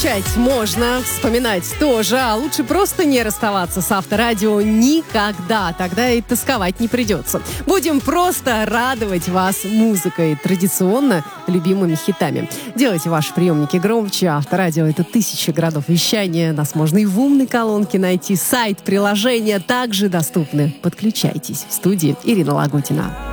Скучать можно, вспоминать тоже, а лучше просто не расставаться с Авторадио никогда, тогда и тосковать не придется. Будем просто радовать вас музыкой, традиционно любимыми хитами. Делайте ваши приемники громче. Авторадио — это 1000 городов вещания. Нас можно и в умной колонке найти. Сайт, приложения также доступны. Подключайтесь. В студии Ирина Лагутина.